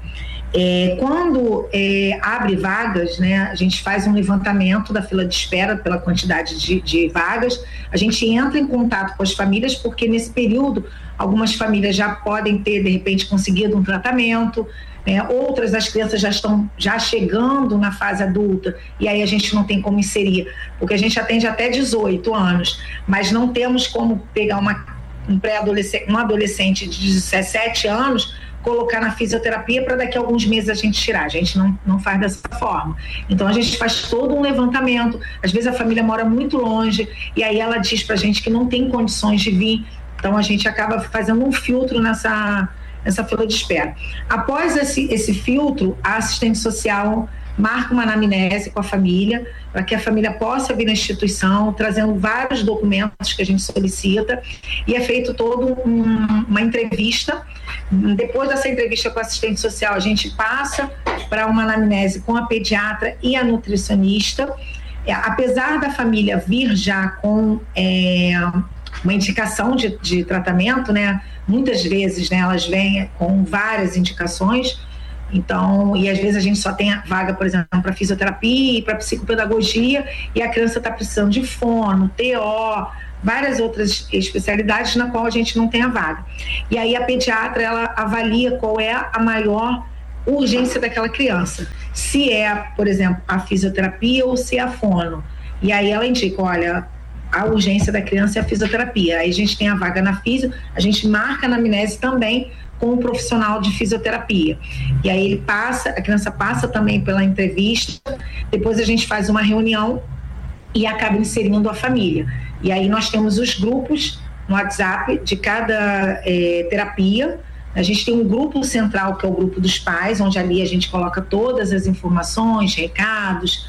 É, quando é, abre vagas, né, a gente faz um levantamento da fila de espera pela quantidade de, de vagas, a gente entra em contato com as famílias, porque nesse período algumas famílias já podem ter, de repente, conseguido um tratamento, né, outras das crianças já estão já chegando na fase adulta, e aí a gente não tem como inserir, porque a gente atende até dezoito anos, mas não temos como pegar uma, um pré-adolescente, um adolescente de dezessete anos, colocar na fisioterapia para daqui a alguns meses a gente tirar. A gente não, não faz dessa forma. Então a gente faz todo um levantamento, às vezes a família mora muito longe, e aí ela diz pra gente que não tem condições de vir, então a gente acaba fazendo um filtro nessa essa fila de espera. Após esse, esse filtro, a assistente social marca uma anamnese com a família, para que a família possa vir na instituição, trazendo vários documentos que a gente solicita, e é feito todo um, uma entrevista. Depois dessa entrevista com a assistente social, a gente passa para uma anamnese com a pediatra e a nutricionista. É, apesar da família vir já com é, uma indicação de, de tratamento, né? Muitas vezes, né, elas vêm com várias indicações, então, e às vezes a gente só tem a vaga, por exemplo, para fisioterapia e para psicopedagogia, e a criança está precisando de fono, T O, várias outras especialidades na qual a gente não tem a vaga. E aí a pediatra, ela avalia qual é a maior urgência daquela criança, se é, por exemplo, a fisioterapia ou se é a fono. E aí ela indica, olha, a urgência da criança é a fisioterapia. Aí a gente tem a vaga na fisio, a gente marca na anamnese também com um profissional de fisioterapia. E aí ele passa, a criança passa também pela entrevista, depois a gente faz uma reunião e acaba inserindo a família. E aí nós temos os grupos no WhatsApp de cada é, terapia. A gente tem um grupo central, que é o grupo dos pais, onde ali a gente coloca todas as informações, recados,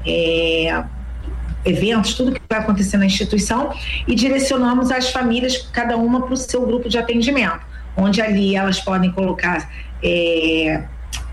é, eventos, tudo que vai acontecer na instituição, e direcionamos as famílias, cada uma para o seu grupo de atendimento, onde ali elas podem colocar é,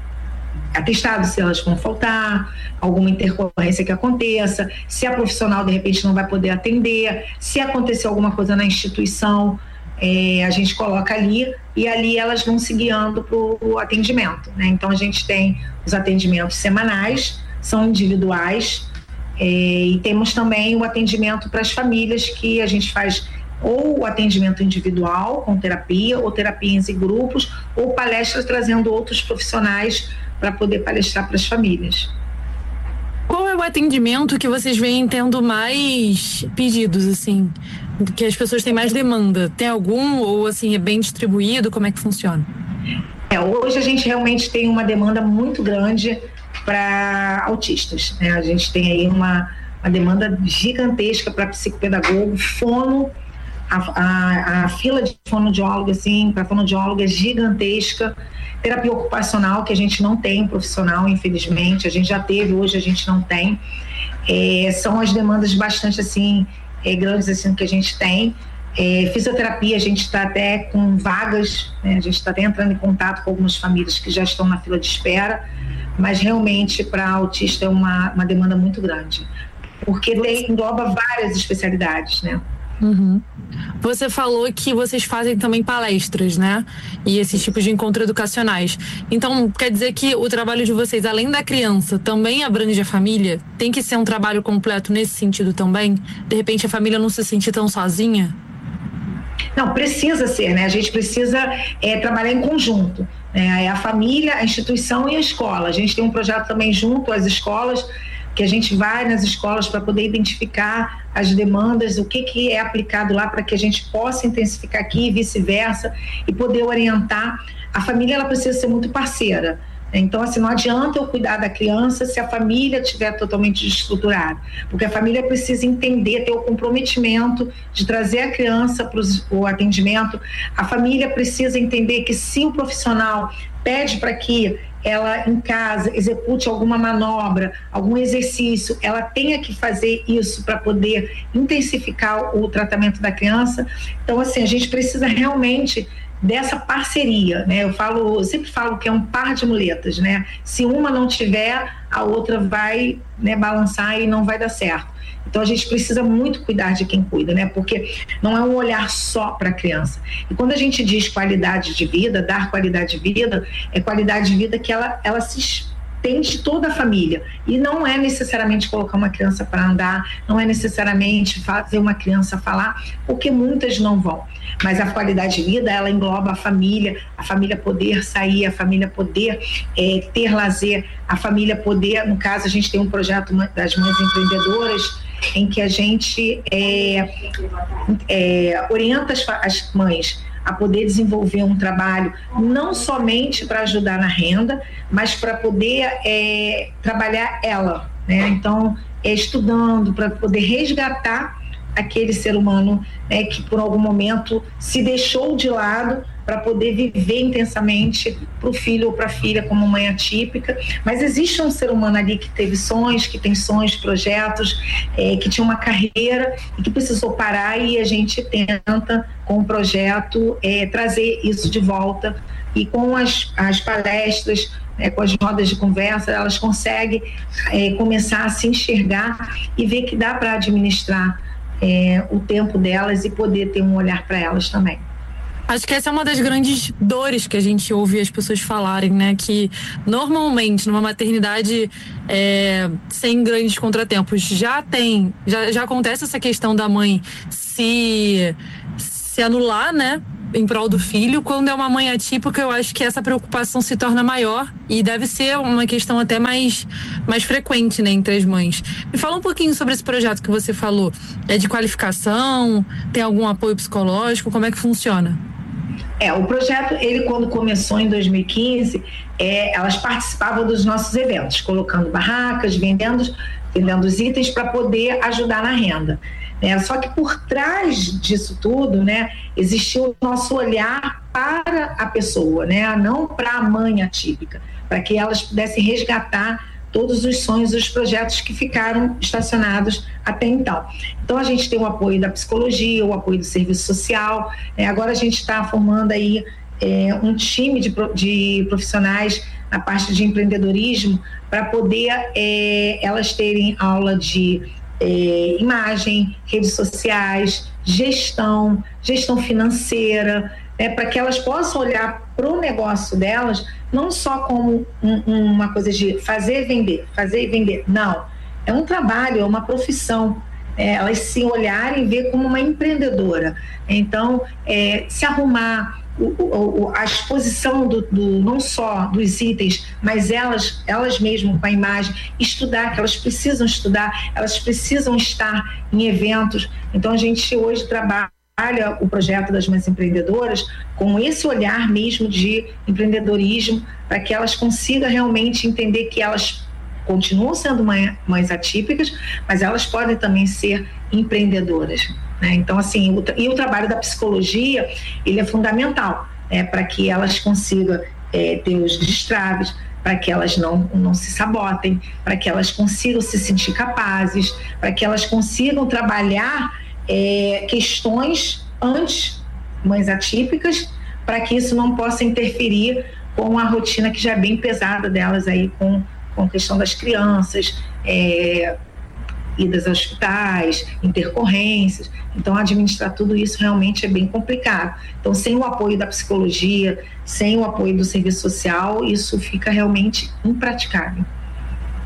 atestado se elas vão faltar, alguma intercorrência que aconteça, se a profissional de repente não vai poder atender, se acontecer alguma coisa na instituição, é, a gente coloca ali, e ali elas vão se guiando para o atendimento, né? Então a gente tem os atendimentos semanais, são individuais, é, e temos também o atendimento para as famílias, que a gente faz ou o atendimento individual com terapia, ou terapias em grupos, ou palestras trazendo outros profissionais para poder palestrar para as famílias. Qual é o atendimento que vocês vêm tendo mais pedidos, assim, que as pessoas têm mais demanda? Tem algum, ou assim, é bem distribuído? Como é que funciona? É, hoje a gente realmente tem uma demanda muito grande para autistas, né? A gente tem aí uma, uma demanda gigantesca para psicopedagogo, fono, a, a, a fila de fonoaudiólogo, assim, para fonoaudiólogo é gigantesca. Terapia ocupacional, que a gente não tem profissional, infelizmente, a gente já teve, hoje a gente não tem. É, são as demandas bastante, assim, é, grandes, assim, que a gente tem. É, fisioterapia, a gente está até com vagas, né? A gente está até entrando em contato com algumas famílias que já estão na fila de espera, mas realmente para autista é uma, uma demanda muito grande, porque tem, engloba várias especialidades, né? Uhum. Você falou que vocês fazem também palestras, né? E esses tipos de encontros educacionais. Então, quer dizer que o trabalho de vocês, além da criança, também abrange a família? Tem que ser um trabalho completo nesse sentido também? De repente a família não se sentir tão sozinha? Não, precisa ser, né? A gente precisa é, trabalhar em conjunto. Né? É a família, a instituição e a escola. A gente tem um projeto também junto às escolas, que a gente vai nas escolas para poder identificar as demandas, o que, que é aplicado lá para que a gente possa intensificar aqui e vice-versa e poder orientar. A família, ela precisa ser muito parceira. Então, assim, não adianta eu cuidar da criança se a família estiver totalmente desestruturada, porque a família precisa entender, ter o comprometimento de trazer a criança para o atendimento. A família precisa entender que se o profissional pede para que ela em casa execute alguma manobra, algum exercício, ela tenha que fazer isso para poder intensificar o tratamento da criança. Então, assim, a gente precisa realmente dessa parceria, né? Eu falo, eu sempre falo que é um par de muletas, né? Se uma não tiver, a outra vai, né, balançar e não vai dar certo. Então a gente precisa muito cuidar de quem cuida, né? Porque não é um olhar só para a criança. E quando a gente diz qualidade de vida, dar qualidade de vida, é qualidade de vida que ela, ela se tem de toda a família, e não é necessariamente colocar uma criança para andar, não é necessariamente fazer uma criança falar, porque muitas não vão, mas a qualidade de vida, ela engloba a família, a família poder sair, a família poder é, ter lazer, a família poder, no caso a gente tem um projeto das mães empreendedoras, em que a gente é, é, orienta as, as mães a poder desenvolver um trabalho não somente para ajudar na renda, mas para poder é, trabalhar ela, né? Então, é, estudando para poder resgatar aquele ser humano, né, que por algum momento se deixou de lado para poder viver intensamente para o filho ou para a filha como mãe atípica. Mas existe um ser humano ali que teve sonhos, que tem sonhos, projetos, é, que tinha uma carreira e que precisou parar, e a gente tenta, com o projeto, é, trazer isso de volta. E com as, as palestras, é, com as rodas de conversa, elas conseguem é, começar a se enxergar e ver que dá para administrar é, o tempo delas e poder ter um olhar para elas também. Acho que essa é uma das grandes dores que a gente ouve as pessoas falarem, né? Que normalmente numa maternidade é, sem grandes contratempos já tem, já, já acontece essa questão da mãe se, se anular, né? Em prol do filho. Quando é uma mãe atípica, eu acho que essa preocupação se torna maior e deve ser uma questão até mais, mais frequente, né, entre as mães. Me fala um pouquinho sobre esse projeto que você falou. É de qualificação? Tem algum apoio psicológico? Como é que funciona? É, o projeto, ele quando começou em dois mil e quinze, é, elas participavam dos nossos eventos, colocando barracas, vendendo, vendendo os itens para poder ajudar na renda. Né? Só que por trás disso tudo, né, existiu o nosso olhar para a pessoa, né, não para a mãe atípica, para que elas pudessem resgatar todos os sonhos, os projetos que ficaram estacionados até então. Então a gente tem o apoio da psicologia, o apoio do serviço social, né? Agora a gente está formando aí é, um time de, de profissionais na parte de empreendedorismo para poder é, elas terem aula de é, imagem, redes sociais, gestão, gestão financeira, né? Para que elas possam olhar para o negócio delas não só como um, uma coisa de fazer e vender, fazer e vender, não. É um trabalho, é uma profissão. É, elas se olharem e ver como uma empreendedora. Então, é, se arrumar, o, o, a exposição do, do, não só dos itens, mas elas, elas mesmas com a imagem, estudar, que elas precisam estudar, elas precisam estar em eventos. Então, a gente hoje trabalha o projeto das mães empreendedoras com esse olhar mesmo de empreendedorismo, para que elas consigam realmente entender que elas continuam sendo mãe, mães atípicas, mas elas podem também ser empreendedoras, né? Então, assim, o, e o trabalho da psicologia, ele é fundamental, né, para que elas consigam é, ter os destraves, para que elas não, não se sabotem, para que elas consigam se sentir capazes, para que elas consigam trabalhar É, questões antes mães atípicas, para que isso não possa interferir com a rotina que já é bem pesada delas aí com, com a questão das crianças, é, idas a hospitais, intercorrências. Então administrar tudo isso realmente é bem complicado. Então, sem o apoio da psicologia, sem o apoio do serviço social, isso fica realmente impraticável.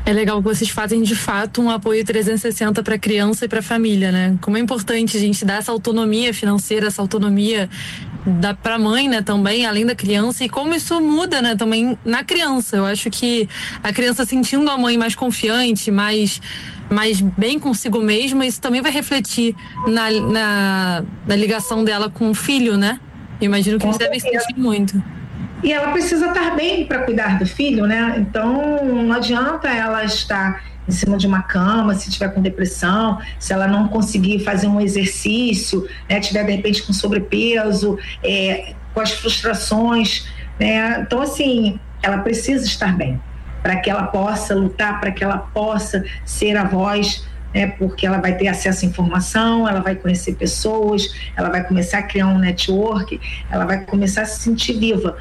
É legal que vocês fazem de fato um apoio trezentos e sessenta para a criança e para a família, né? Como é importante a gente dar essa autonomia financeira, essa autonomia para a mãe, né, também, além da criança, e como isso muda, né, também na criança. Eu acho que a criança sentindo a mãe mais confiante, mais, mais bem consigo mesma, isso também vai refletir na, na, na ligação dela com o filho, né? Eu imagino que eles devem sentir muito. E ela precisa estar bem para cuidar do filho, né? Então, não adianta ela estar em cima de uma cama, se tiver com depressão, se ela não conseguir fazer um exercício, né? Tiver, de repente, com sobrepeso, é, com as frustrações, né? Então, assim, ela precisa estar bem para que ela possa lutar, para que ela possa ser a voz, né, porque ela vai ter acesso à informação, ela vai conhecer pessoas, ela vai começar a criar um network, ela vai começar a se sentir viva.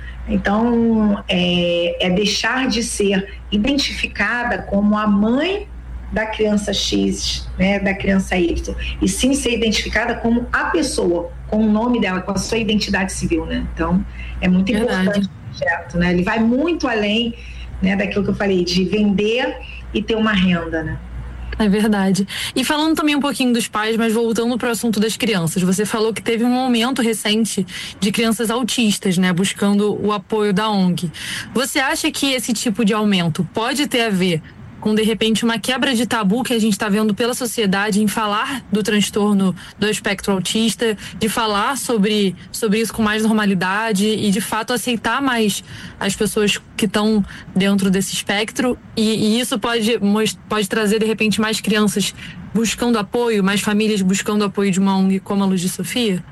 Então, é, é deixar de ser identificada como a mãe da criança X, né, da criança Y, e sim ser identificada como a pessoa, com o nome dela, com a sua identidade civil, né? Então, é muito Verdade. importante o projeto, né? Ele vai muito além, né, daquilo que eu falei, de vender e ter uma renda, né? É verdade. E falando também um pouquinho dos pais, mas voltando para o assunto das crianças, você falou que teve um aumento recente de crianças autistas, né, buscando o apoio da O N G. Você acha que esse tipo de aumento pode ter a ver com, de repente, uma quebra de tabu que a gente está vendo pela sociedade em falar do transtorno do espectro autista, de falar sobre, sobre isso com mais normalidade e, de fato, aceitar mais as pessoas que estão dentro desse espectro? E, e isso pode, pode trazer, de repente, mais crianças buscando apoio, mais famílias buscando apoio de uma O N G como a Luz de Sofia?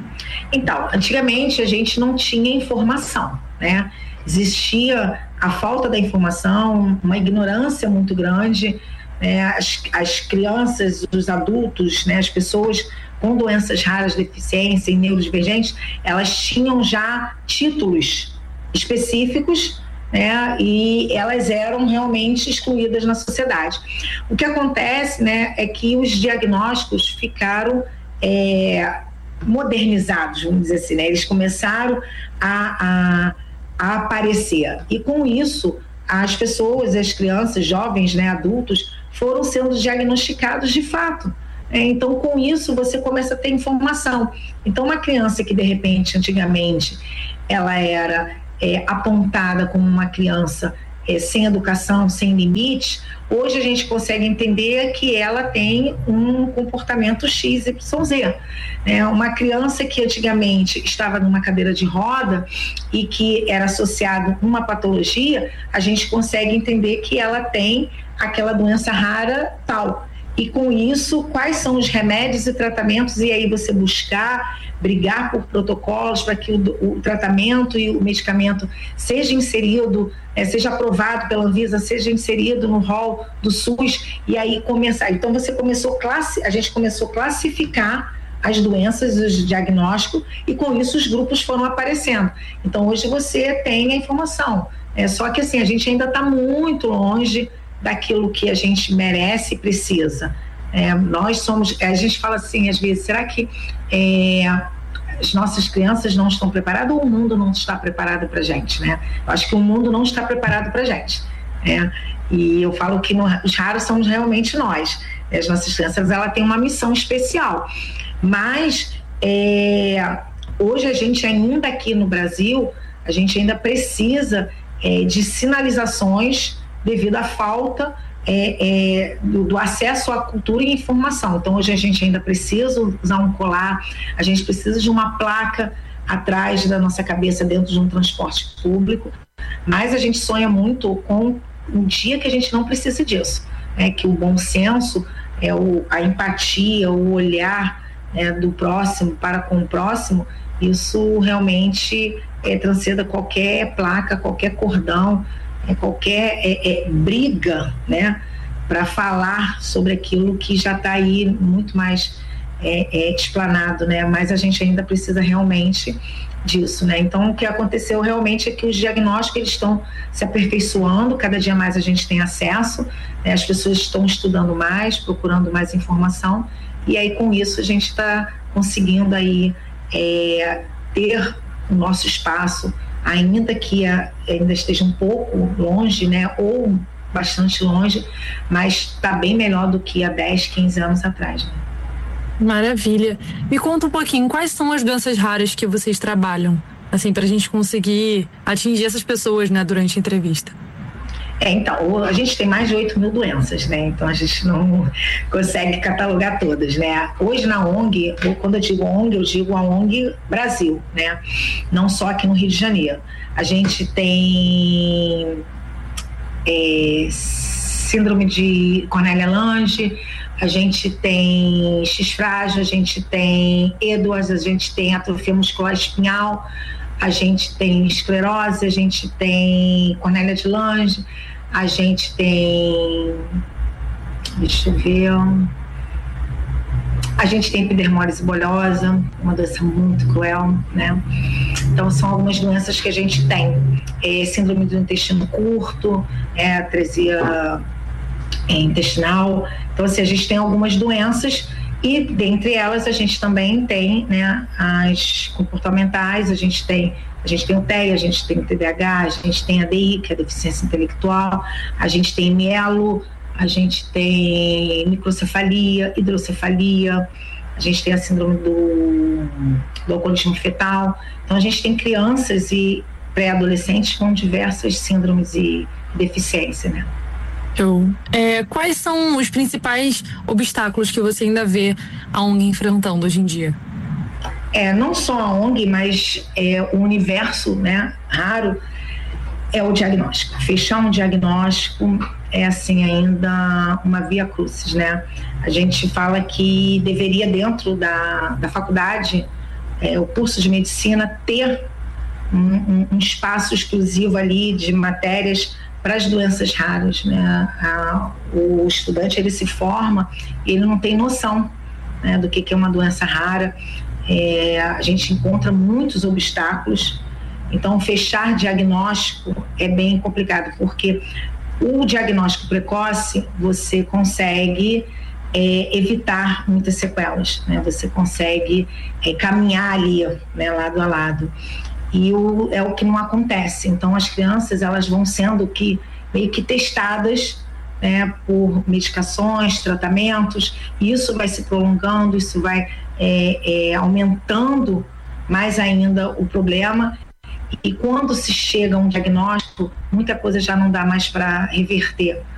Então, antigamente a gente não tinha informação, né? Existia a falta da informação, uma ignorância muito grande, né? as, as crianças, os adultos, né? As pessoas com doenças raras, deficiência e neurodivergentes, elas tinham já títulos específicos, né? E elas eram realmente excluídas na sociedade. O que acontece, né, é que os diagnósticos ficaram é, modernizados, vamos dizer assim, né? Eles começaram a, a a aparecer. E com isso, as pessoas, as crianças, jovens, né, adultos, foram sendo diagnosticados de fato. É, então, com isso, você começa a ter informação. Então, uma criança que, de repente, antigamente, ela era é, apontada como uma criança é, sem educação, sem limite, hoje a gente consegue entender que ela tem um comportamento X Y Z. É uma criança que antigamente estava numa cadeira de roda e que era associado a uma patologia, a gente consegue entender que ela tem aquela doença rara tal. E com isso, quais são os remédios e tratamentos, e aí você buscar, brigar por protocolos para que o, o tratamento e o medicamento seja inserido, é, seja aprovado pela Anvisa, seja inserido no rol do SUS, e aí começar. Então você começou classi- a gente começou a classificar as doenças, os diagnósticos, e com isso os grupos foram aparecendo. Então hoje você tem a informação, é, só que assim, a gente ainda está muito longe daquilo que a gente merece e precisa. É, nós somos, a gente fala assim às vezes, será que é, as nossas crianças não estão preparadas ou o mundo não está preparado para a gente, né? Eu acho que o mundo não está preparado para a gente, né? E eu falo que no, os raros somos realmente nós. As nossas crianças, ela tem uma missão especial, mas é, hoje a gente ainda aqui no Brasil, a gente ainda precisa é, de sinalizações devido à falta é, é, do, do acesso à cultura e informação. Então hoje a gente ainda precisa usar um colar, a gente precisa de uma placa atrás da nossa cabeça dentro de um transporte público, mas a gente sonha muito com um dia que a gente não precise disso, né? Que o bom senso, é o, a empatia, o olhar, né, do próximo para com o próximo, isso realmente é, transcenda qualquer placa, qualquer cordão, é, qualquer é, é, briga, né, para falar sobre aquilo que já está aí muito mais é, é, explanado, né, mas a gente ainda precisa realmente disso, né. Então o que aconteceu realmente é que os diagnósticos eles estão se aperfeiçoando, cada dia mais a gente tem acesso, né, as pessoas estão estudando mais, procurando mais informação, e aí com isso a gente está conseguindo aí é, ter o nosso espaço, ainda que a, ainda esteja um pouco longe, né, ou bastante longe, mas está bem melhor do que há dez, quinze anos atrás, né? Maravilha. Me conta um pouquinho, quais são as doenças raras que vocês trabalham, assim, para a gente conseguir atingir essas pessoas, né, durante a entrevista? É, então, a gente tem mais de oito mil doenças, né? Então a gente não consegue catalogar todas, né? Hoje na O N G, ou quando eu digo O N G, eu digo a O N G Brasil, né? Não só aqui no Rio de Janeiro. A gente tem é, síndrome de Cornélia-Lange, a gente tem X frágil, a gente tem Edwards, a gente tem atrofia muscular espinhal, a gente tem esclerose, a gente tem Cornélia de Lange, a gente tem, deixa eu ver, a gente tem epidermólise bolhosa, uma doença muito cruel, né? Então são algumas doenças que a gente tem. É, síndrome do intestino curto, é, atresia intestinal. Então assim, a gente tem algumas doenças e dentre elas a gente também tem, né, as comportamentais, a gente tem a gente tem o T E A, a gente tem o T D A H, a gente tem a D I, que é a deficiência intelectual, a gente tem mielo, a gente tem microcefalia, hidrocefalia, a gente tem a síndrome do, do alcoolismo fetal. Então a gente tem crianças e pré-adolescentes com diversas síndromes e deficiência, né? Eu, é, quais são os principais obstáculos que você ainda vê a O N G enfrentando hoje em dia? É, não só a O N G, mas é, o universo, né, raro, é o diagnóstico. Fechar um diagnóstico é assim ainda uma via crucis, né? A gente fala que deveria dentro da, da faculdade, é, o curso de medicina ter um, um, um espaço exclusivo ali de matérias para as doenças raras, né? A, o estudante, ele se forma, ele não tem noção, né, do que, que é uma doença rara. É, a gente encontra muitos obstáculos, então fechar diagnóstico é bem complicado, porque o diagnóstico precoce você consegue é, evitar muitas sequelas, né? Você consegue é, caminhar ali, né, lado a lado. E o, é o que não acontece. Então as crianças, elas vão sendo que, meio que testadas, né, por medicações, tratamentos, e isso vai se prolongando, isso vai é, é, aumentando mais ainda o problema, e quando se chega a um diagnóstico, muita coisa já não dá mais para reverter.